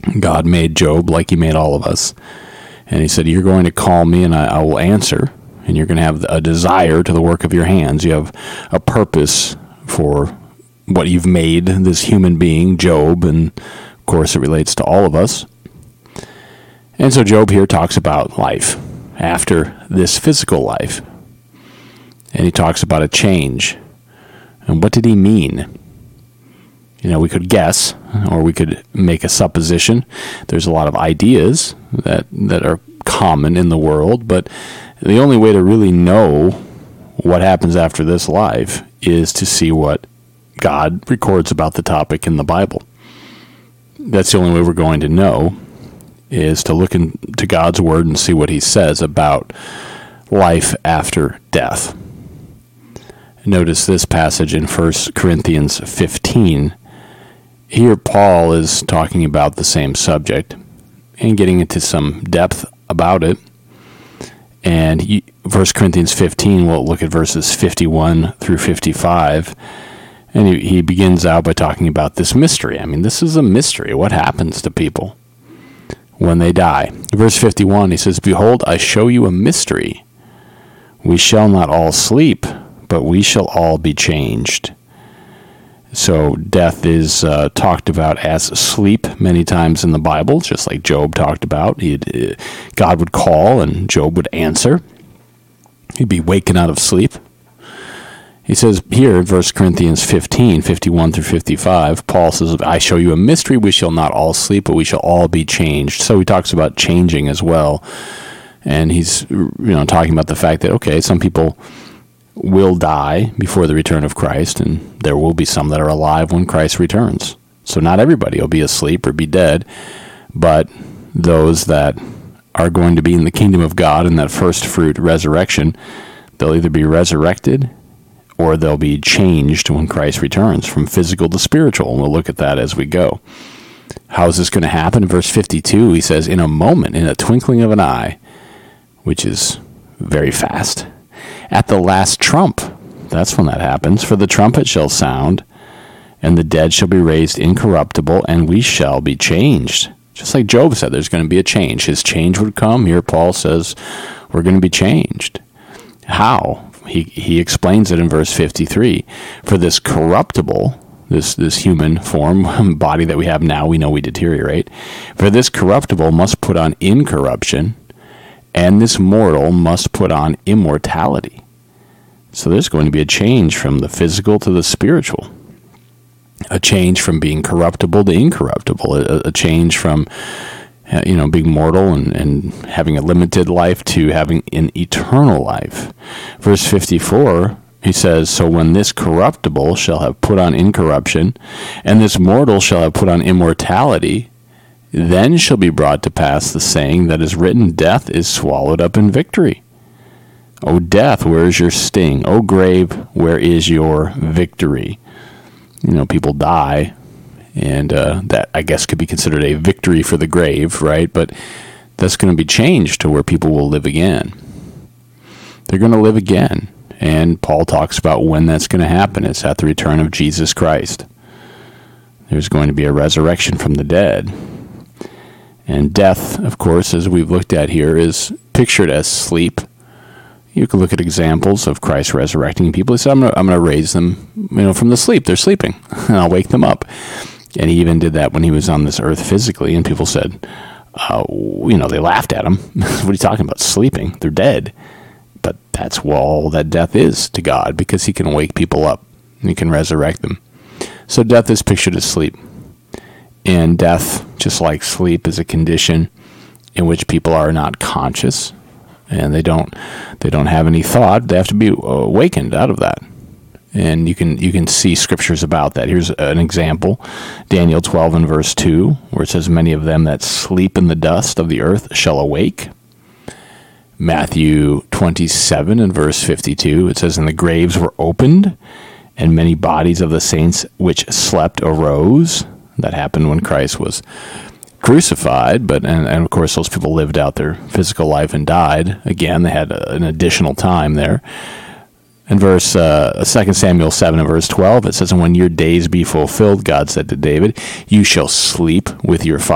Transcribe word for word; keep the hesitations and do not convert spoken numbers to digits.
God made Job like he made all of us. And he said, you're going to call me and I, I will answer. And you're going to have a desire to the work of your hands. You have a purpose for what you've made, this human being, Job. And, of course, it relates to all of us. And so Job here talks about life after this physical life. And he talks about a change. And what did he mean? You know, we could guess, or we could make a supposition. There's a lot of ideas that that are common in the world, but the only way to really know what happens after this life is to see what God records about the topic in the Bible. That's the only way we're going to know, is to look into God's Word and see what He says about life after death. Notice this passage in First Corinthians fifteen. Here Paul is talking about the same subject and getting into some depth about it. And he, First Corinthians fifteen, we'll look at verses fifty-one through fifty-five. And he, he begins out by talking about this mystery. I mean, this is a mystery. What happens to people when they die? Verse fifty-one, he says, behold, I show you a mystery. We shall not all sleep, but we shall all be changed. So death is uh, talked about as sleep many times in the Bible, just like Job talked about. He'd, uh, God would call and Job would answer. He'd be waken out of sleep. He says here in First Corinthians fifteen, fifty-one through fifty-five, Paul says, I show you a mystery. We shall not all sleep, but we shall all be changed. So he talks about changing as well. And he's you know talking about the fact that, okay, some people will die before the return of Christ, and there will be some that are alive when Christ returns. So not everybody will be asleep or be dead, but those that are going to be in the kingdom of God in that first fruit resurrection, they'll either be resurrected or they'll be changed when Christ returns from physical to spiritual, and we'll look at that as we go. How is this going to happen? In verse fifty-two, he says, in a moment, in a twinkling of an eye, which is very fast, at the last trump, that's when that happens. For the trumpet shall sound, and the dead shall be raised incorruptible, and we shall be changed. Just like Job said, there's going to be a change. His change would come. Here Paul says we're going to be changed. How? He he explains it in verse fifty-three. For this corruptible, this, this human form, body that we have now, we know we deteriorate. For this corruptible must put on incorruption, and this mortal must put on immortality. So there's going to be a change from the physical to the spiritual. A change from being corruptible to incorruptible. A, a change from, you know, being mortal and, and having a limited life to having an eternal life. Verse fifty-four, he says, so when this corruptible shall have put on incorruption, and this mortal shall have put on immortality, then shall be brought to pass the saying that is written, death is swallowed up in victory. O death, where is your sting? O grave, where is your victory? You know, people die, and uh, that, I guess, could be considered a victory for the grave, right? But that's going to be changed to where people will live again. They're going to live again, and Paul talks about when that's going to happen. It's at the return of Jesus Christ. There's going to be a resurrection from the dead. And death, of course, as we've looked at here, is pictured as sleep. You can look at examples of Christ resurrecting people. He said, I'm going I'm to raise them you know, from the sleep. They're sleeping, and I'll wake them up. And he even did that when he was on this earth physically, and people said, uh, you know, they laughed at him. What are you talking about? Sleeping. They're dead. But that's all that death is to God, because he can wake people up, and he can resurrect them. So death is pictured as sleep. And death, just like sleep, is a condition in which people are not conscious, and they don't they don't have any thought. They have to be awakened out of that. And you can you can see scriptures about that. Here's an example, Daniel twelve and verse two, where it says, many of them that sleep in the dust of the earth shall awake. Matthew twenty-seven and verse fifty-two, it says, and the graves were opened, and many bodies of the saints which slept arose. That happened when Christ was crucified, but and, and of course those people lived out their physical life and died. Again, they had a, an additional time there. In verse uh, Second Samuel seven and verse twelve, it says, and when your days be fulfilled, God said to David, you shall sleep with your fathers.